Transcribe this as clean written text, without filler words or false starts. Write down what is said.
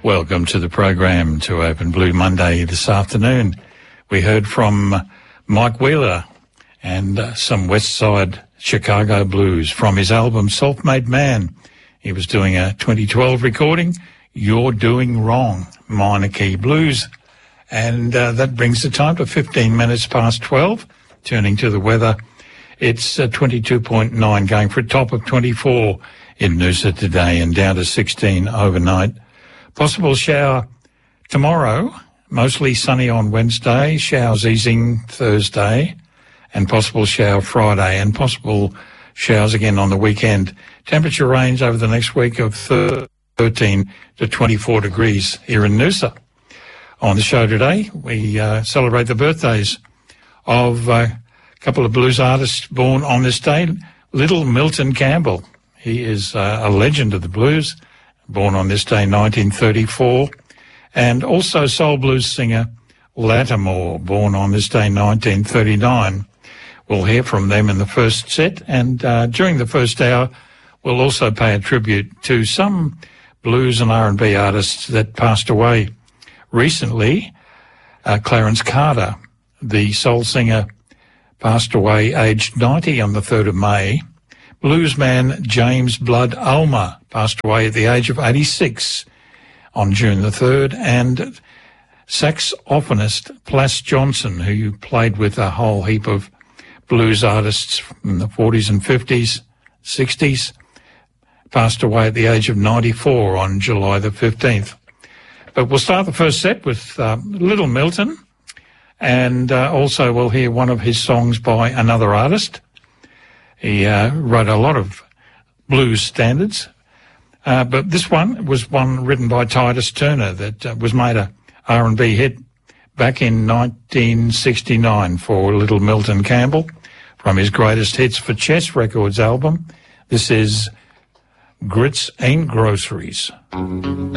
Welcome to the program to Open Blue Monday this afternoon. We heard from Mike Wheeler and some West Side Chicago blues from his album Self-Made Man. He was doing a 2012 recording, You're Doing Wrong, minor key blues. And that brings the time to 15 minutes past 12. Turning to the weather, it's 22.9, going for a top of 24 in Noosa today and down to 16 overnight. Possible shower tomorrow, mostly sunny on Wednesday, showers easing Thursday, and possible shower Friday, and possible showers again on the weekend. Temperature range over the next week of 13 to 24 degrees here in Noosa. On the show today, we celebrate the birthdays of a couple of blues artists born on this day. Little Milton Campbell, he is a legend of the blues, born on this day, 1934, and also soul blues singer Lattimore, born on this day, 1939. We'll hear from them in the first set, and during the first hour, we'll also pay a tribute to some blues and R&B artists that passed away recently. Clarence Carter, the soul singer, passed away aged 90 on the 3rd of May. Bluesman James Blood Ulmer passed away at the age of 86 on June the 3rd, and saxophonist Plas Johnson, who played with a whole heap of blues artists in the 40s and 50s, 60s, passed away at the age of 94 on July the 15th. But we'll start the first set with Little Milton, and also we'll hear one of his songs by another artist. He wrote a lot of blues standards, but this one was one written by Titus Turner that was made a R&B hit back in 1969 for Little Milton Campbell from his Greatest Hits for Chess Records album. This is Grits Ain't Groceries.